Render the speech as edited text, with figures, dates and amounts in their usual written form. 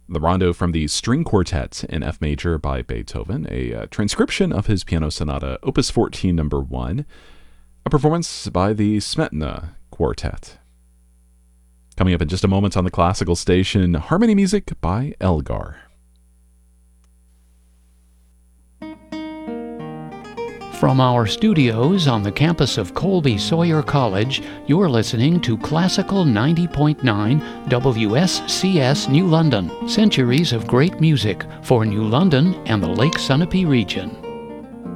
The Rondo from the String Quartet in F major by Beethoven, a transcription of his piano sonata, Opus 14, number 1, a performance by the Smetana Quartet. Coming up in just a moment on the classical station, Harmony Music by Elgar. From our studios on the campus of Colby Sawyer College, you're listening to Classical 90.9 WSCS New London, centuries of great music for New London and the Lake Sunapee region.